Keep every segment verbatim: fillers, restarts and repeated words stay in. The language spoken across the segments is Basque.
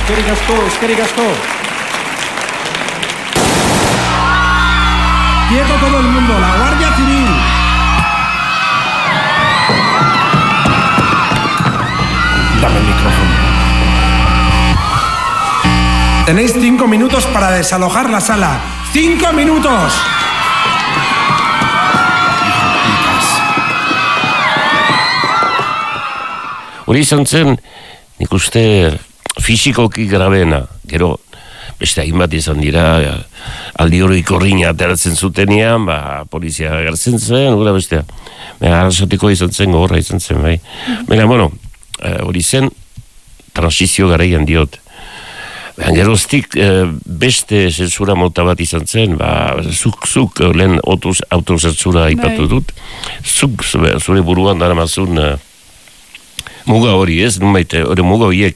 eskerrik asko, eskerrik asko. Quieto todo el mundo, la Guardia Civil. Dame el micrófono. Tenéis cinco minutos para desalojar la sala. ¡Cinco minutos! Hori izan zen, nik uste fisikoki grabena, gero beste hainbat izan dira, aldi hori korrina ateratzen zutenean, ba, polizia agertzen zen, gura bestea. Baina, arrasatiko izan zen, gogorra izan zen, bai. Baina, bueno, hori zen, transizio garaian diot. Baina, geroztik beste zentzura mota bat izan zen, ba, zuk, zuk, lehen autozentzura ipatu dut, zuk, zure buruan dara mazun, muga hori, ez, nunbait, hori muga horiek.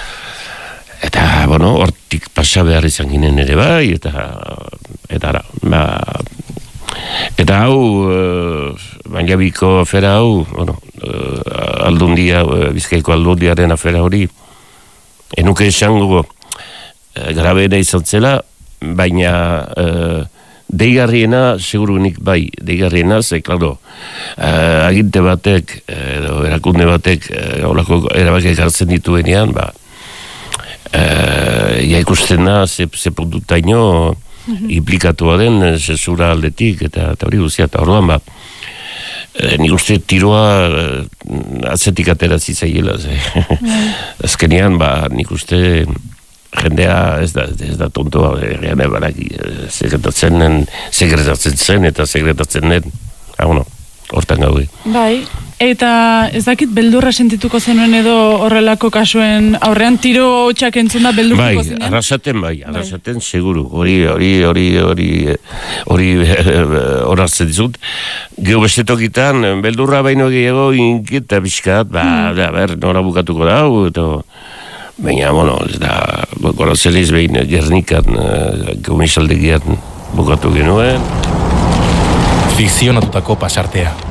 Eta, bueno, hortik pasa behar izan ginen ere bai, eta, eta, ba, eta hau, uh, Banjabiko afera hau, bueno, uh, aldundia, uh, Bizkaiko aldundiaren afera hori, enuke esango, uh, grabena izan zela, baina, uh, deigarriena, segurunik bai, deigarriena, ze, klaro, uh, aginte batek, edo erakunde batek, uh, olako erabakiak hartzen dituenean, ba, uh, ja ikusten da, ze, ze produtaino mm-hmm. implikatua den, zensura aldetik, eta, eta hori guztia, eta orduan, ba, uh, nik uste tiroa uh, atzetik atera zitzaiela, ze, azkenean, ba, nik uste, jendea ez da, ez da tontoa, egean ebaraki, segretatzen, segretatzen zen eta segretatzen den, ah, bueno, hortan gaude. Bai, eta ez dakit beldurra sentituko zenuen edo horrelako kasuen aurrean, tiro hotxak entzunda beldurtuko bai, zinen? Arrasaten bai, arrasaten bai. Seguru, hori, hori, hori, hori, hori horartzen dizut. Geo bestetokitan, beldurra baino gehiago inkieta bizkat, ba, hmm. da, ber, nora bukatuko da, eta baina, bueno, ez da, gorazeliz behin Gernikan, uh, gomisaldegian bukatu genuen. Fikzionatutako pasartea.